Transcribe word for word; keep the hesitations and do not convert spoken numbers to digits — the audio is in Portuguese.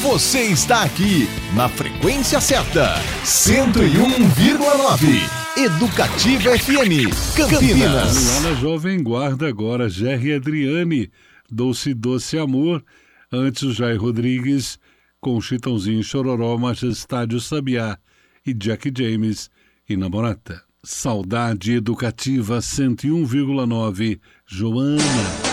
Você está aqui na frequência certa, cento e um vírgula nove. Educativa F M, Campinas. Lá na Jovem Guarda agora, Jerry Adriane, Doce Doce Amor. Antes o Jair Rodrigues, com Chitãozinho Chororó, Majestade Sabiá e Jack James e Namorata. Saudade Educativa cento e um vírgula nove, Joana.